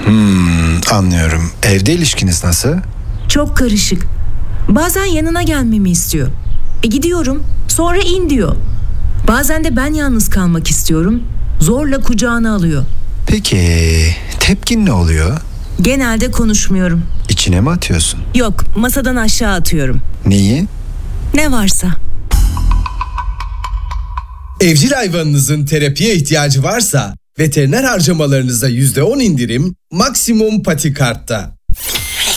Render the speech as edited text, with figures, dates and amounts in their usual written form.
Anlıyorum. Evde ilişkiniz nasıl? Çok karışık. Bazen yanına gelmemi istiyor. Gidiyorum, sonra in diyor. Bazen de ben yalnız kalmak istiyorum. Zorla kucağına alıyor. Peki tepkin ne oluyor? Genelde konuşmuyorum. İçine mi atıyorsun? Yok, masadan aşağı atıyorum. Neyi? Ne varsa. Evcil hayvanınızın terapiye ihtiyacı varsa veteriner harcamalarınıza %10 indirim Maksimum Pati Kart'ta.